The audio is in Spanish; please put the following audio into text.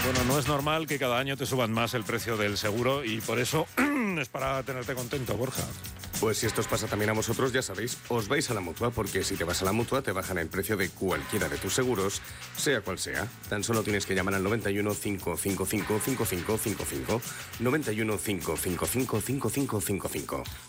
Bueno, no es normal que cada año te suban más el precio del seguro y por eso es para tenerte contento, Borja. Pues si esto os pasa también a vosotros, ya sabéis, os vais a la Mutua, porque si te vas a la Mutua te bajan el precio de cualquiera de tus seguros, sea cual sea. Tan solo tienes que llamar al 91 555 5555, 91 555 5555.